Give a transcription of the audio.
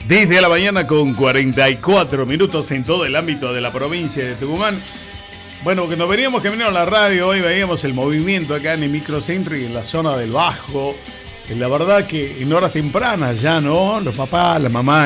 Desde la mañana con 44 minutos en todo el ámbito de la provincia de Tucumán. Bueno, cuando veníamos caminando a la radio, hoy veíamos el movimiento acá en el microcentro y en la zona del Bajo. La verdad que en horas tempranas ya, ¿no? Los papás, las mamás